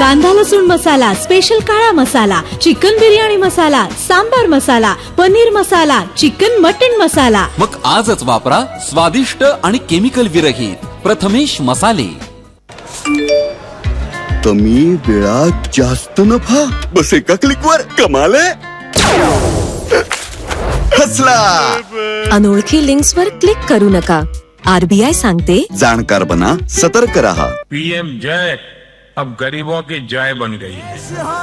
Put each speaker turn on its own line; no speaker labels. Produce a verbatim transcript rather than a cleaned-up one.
कांदा लसूण मसाला, स्पेशल काळा मसाला, चिकन बिर्याणी मसाला, सांबार मसाला, पनीर मसाला, चिकन मटन मसाला.
मग आजच वापरा स्वादिष्ट आणि केमिकल विरहित प्रथमेश मसाले.
कमी वेळात जास्त नफा, बस एका क्लिक वर कमाल आहे. हसला.
अनोळखी लिंक्स वर क्लिक करू नका. आरबीआय सांगते,
जाणकार बना, सतर्क रहा.
पीएम जय अब गरीबों की जय बन गई है.